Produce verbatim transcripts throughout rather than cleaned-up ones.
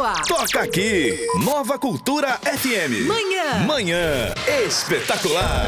ar. Toca aqui, Nova Cultura F M. Manhã. Manhã espetacular.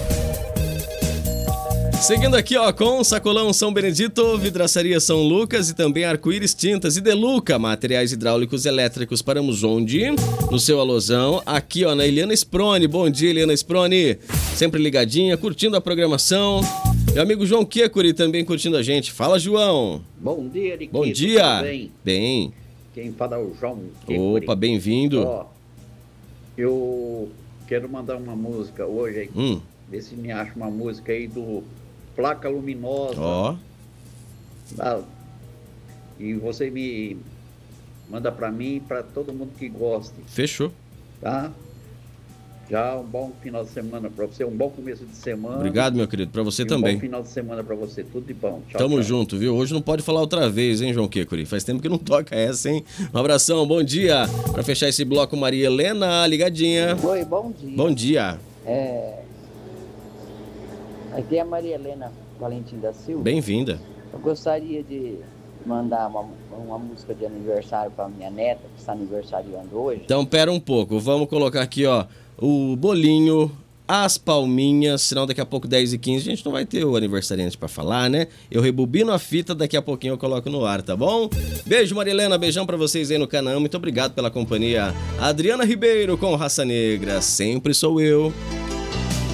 Seguindo aqui, ó, com Sacolão São Benedito, Vidraçaria São Lucas e também Arco-Íris Tintas e Deluca, materiais hidráulicos elétricos. Paramos onde? No seu alusão, aqui, ó, na Eliana Sprone. Bom dia, Eliana Sprone. Sempre ligadinha, curtindo a programação. Meu amigo João Kekuri também curtindo a gente. Fala, João. Bom dia, Eriquito. Bom dia. Tudo bem? Bem. Quem fala é o João Kekuri. Opa, bem-vindo. Ó, eu quero mandar uma música hoje aí. Hum. Ver se me acha uma música aí do Placa Luminosa. Ó. Ah, e você me manda pra mim e pra todo mundo que goste, Fechou. tá? Já um bom final de semana pra você, um bom começo de semana. Obrigado, meu querido. Pra você e também. Um bom final de semana pra você. Tudo de bom. Tchau, Tamo tchau. junto, viu? Hoje não pode falar outra vez, hein, João Kekuri? Faz tempo que não toca essa, hein? Um abração, bom dia. Pra fechar esse bloco, Maria Helena, ligadinha. Oi, bom dia. Bom dia. É... Aqui é a Maria Helena Valentim da Silva. Bem-vinda. Eu gostaria de mandar uma, uma música de aniversário para minha neta, que está aniversariando hoje. Então, pera um pouco. Vamos colocar aqui, ó, o bolinho, as palminhas, senão daqui a pouco, dez e quinze, a gente não vai ter o aniversariante pra falar, né? Eu rebobino a fita, daqui a pouquinho eu coloco no ar, tá bom? Beijo, Marilena, beijão pra vocês aí no Canaã, muito obrigado pela companhia. Adriana Ribeiro com Raça Negra, sempre sou eu.